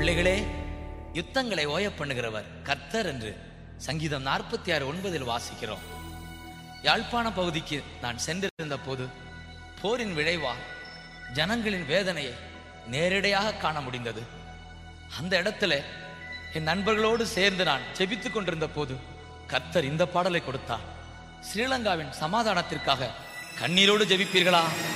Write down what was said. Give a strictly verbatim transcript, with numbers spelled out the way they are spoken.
பிள்ளைகளே, யுத்தங்களை ஓய பண்ணுகிறவர் கர்த்தர் என்று சங்கீதம் நாற்பத்தி ஆறு ஒன்பதில் வாசிக்கிறோம். யாழ்ப்பாண பகுதிக்கு நான் சென்றிருந்த போது போரின் விளைவா ஜனங்களின் வேதனையை நேரடியாக காண முடிந்தது. அந்த இடத்துல என் நண்பர்களோடு சேர்ந்து நான் ஜெபித்துக் கொண்டிருந்த போது கர்த்தர் இந்த பாடலை கொடுத்தார். ஸ்ரீலங்காவின் சமாதானத்திற்காக கண்ணீரோடு ஜெபிப்பீர்களா?